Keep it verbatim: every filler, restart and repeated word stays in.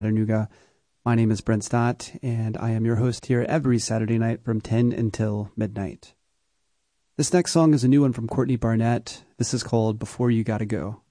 Chattanooga. My name is Brent Stott, and I am your host here every Saturday night from ten until midnight. This next song is a new one from Courtney Barnett. This is called Before You Gotta Go.